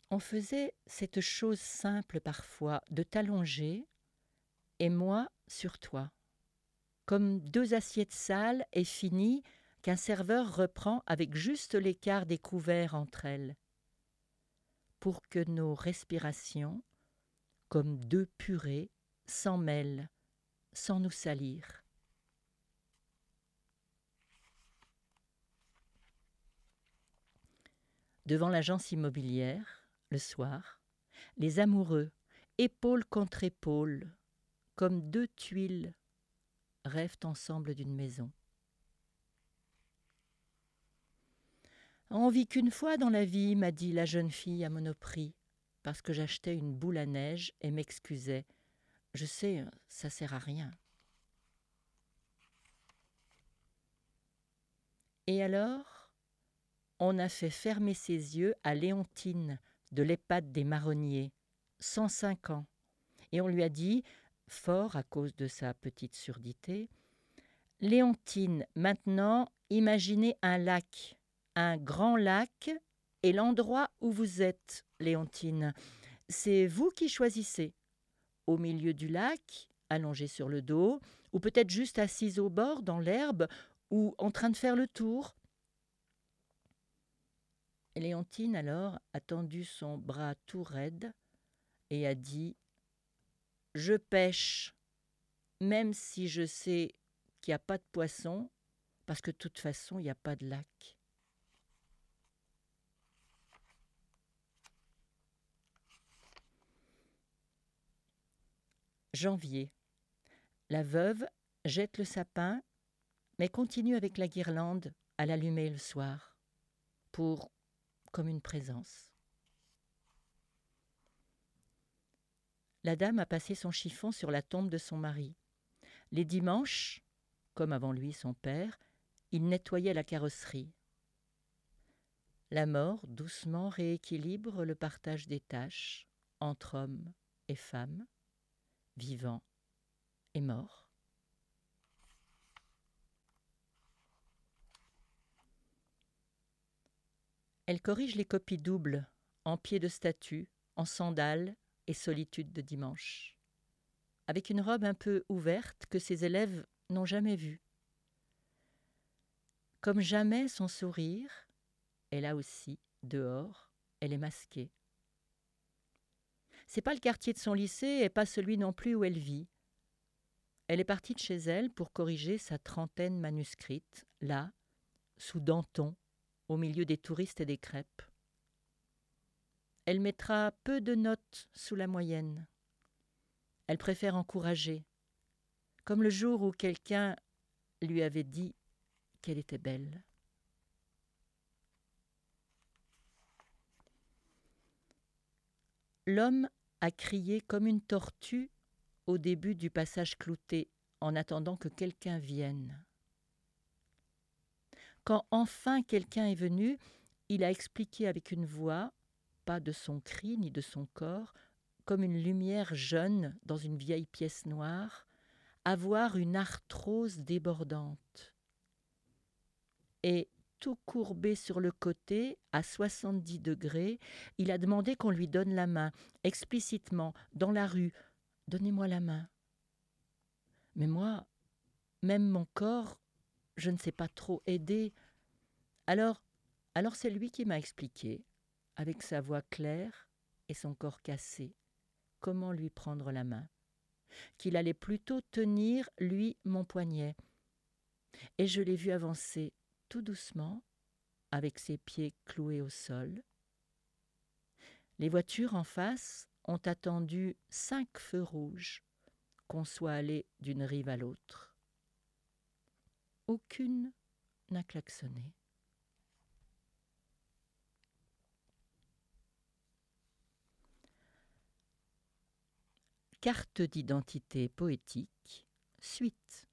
On faisait cette chose simple parfois de t'allonger, et moi sur toi, comme deux assiettes sales et finies qu'un serveur reprend avec juste l'écart des couverts entre elles, pour que nos respirations, comme deux purées, s'en mêlent, sans nous salir. Devant l'agence immobilière, le soir, les amoureux, épaule contre épaule, comme deux tuiles, rêvent ensemble d'une maison. On vit qu'une fois dans la vie, m'a dit la jeune fille à Monoprix, parce que j'achetais une boule à neige et m'excusais. Je sais, ça sert à rien. Et alors, on a fait fermer ses yeux à Léontine de l'EHPAD des Marronniers, 105 ans, et on lui a dit, fort à cause de sa petite surdité, « Léontine, maintenant, imaginez un lac, un grand lac, et l'endroit où vous êtes, Léontine. C'est vous qui choisissez. Au milieu du lac, allongé sur le dos, ou peut-être juste assise au bord, dans l'herbe, ou en train de faire le tour. » Léontine, alors, a tendu son bras tout raide et a dit « Je pêche, même si je sais qu'il n'y a pas de poisson, parce que de toute façon, il n'y a pas de lac. » Janvier. La veuve jette le sapin, mais continue avec la guirlande à l'allumer le soir, comme une présence. La dame a passé son chiffon sur la tombe de son mari. Les dimanches, comme avant lui son père, il nettoyait la carrosserie. La mort doucement rééquilibre le partage des tâches entre hommes et femmes, vivants et morts. Elle corrige les copies doubles, en pied de statue, en sandales et solitude de dimanche, avec une robe un peu ouverte que ses élèves n'ont jamais vue. Comme jamais son sourire, et là aussi, dehors, elle est masquée. C'est pas le quartier de son lycée et pas celui non plus où elle vit. Elle est partie de chez elle pour corriger sa trentaine manuscrite, là, sous Danton, au milieu des touristes et des crêpes. Elle mettra peu de notes sous la moyenne. Elle préfère encourager, comme le jour où quelqu'un lui avait dit qu'elle était belle. L'homme a crié comme une tortue au début du passage clouté, en attendant que quelqu'un vienne. Quand enfin quelqu'un est venu, il a expliqué avec une voix, pas de son cri ni de son corps, comme une lumière jeune dans une vieille pièce noire, avoir une arthrose débordante. Et tout courbé sur le côté, à 70 degrés, il a demandé qu'on lui donne la main, explicitement, dans la rue. « Donnez-moi la main. » Mais moi, même mon corps, je ne sais pas trop aider. Alors c'est lui qui m'a expliqué, avec sa voix claire et son corps cassé, comment lui prendre la main, qu'il allait plutôt tenir, lui, mon poignet. Et je l'ai vu avancer tout doucement, avec ses pieds cloués au sol. Les voitures en face ont attendu 5 feux rouges, qu'on soit allé d'une rive à l'autre. Aucune n'a klaxonné. Carte d'identité poétique, suite.